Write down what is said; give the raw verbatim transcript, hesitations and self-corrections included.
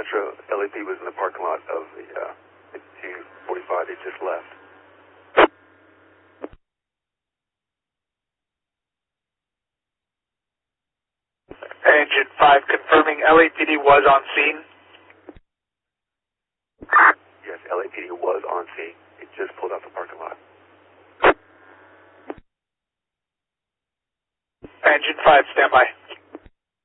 Metro. L A P D was in the parking lot of the uh, two forty-five. They just left. Engine five confirming L A P D was on scene. Yes, L A P D was on scene. It just pulled out the parking lot. Engine five, stand by.